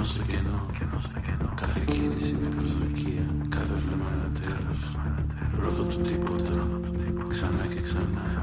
στο κενό. Κάθε κίνηση με προσδοκία, κάθε βλέμμα ένα τέλος. Ρωτώ το τίποτα, ξανά και ξανά.